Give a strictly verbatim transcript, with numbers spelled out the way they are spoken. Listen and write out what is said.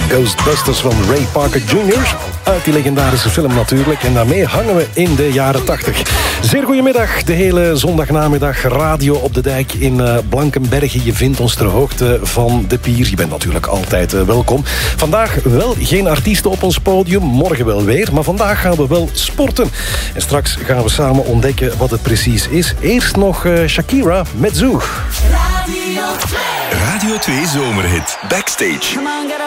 Ghostbusters van Ray Parker junior Uit die legendarische film natuurlijk. En daarmee hangen we in de jaren tachtig. Zeer goedemiddag, de hele zondagnamiddag. Radio op de Dijk in uh, Blankenberge. Je vindt ons ter hoogte van de pier. Je bent natuurlijk altijd uh, welkom. Vandaag wel geen artiesten op ons podium. Morgen wel weer. Maar vandaag gaan we wel sporten. En straks gaan we samen ontdekken wat het precies is. Eerst nog uh, Shakira met Zoo. Radio twee Zomerhit. Backstage. Come on, get